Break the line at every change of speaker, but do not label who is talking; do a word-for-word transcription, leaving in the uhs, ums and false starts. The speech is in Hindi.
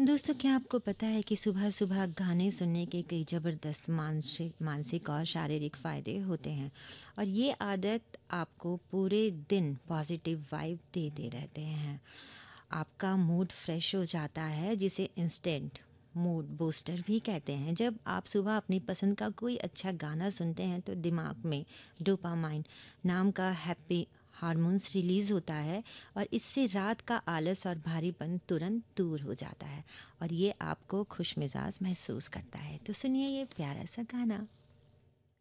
दोस्तों, क्या आपको पता है कि सुबह-सुबह गाने सुनने के कई ज़बरदस्त मानसिक मानसिक और शारीरिक फ़ायदे होते हैं और ये आदत आपको पूरे दिन पॉज़िटिव वाइब देते रहते हैं। आपका मूड फ्रेश हो जाता है, जिसे इंस्टेंट मूड बूस्टर भी कहते हैं। जब आप सुबह अपनी पसंद का कोई अच्छा गाना सुनते हैं तो दिमाग में डोपामाइन नाम का हैप्पी हार्मोन्स रिलीज़ होता है और इससे रात का आलस और भारीपन तुरंत दूर हो जाता है और ये आपको खुशमिजाज महसूस करता है। तो सुनिए ये प्यारा सा गाना।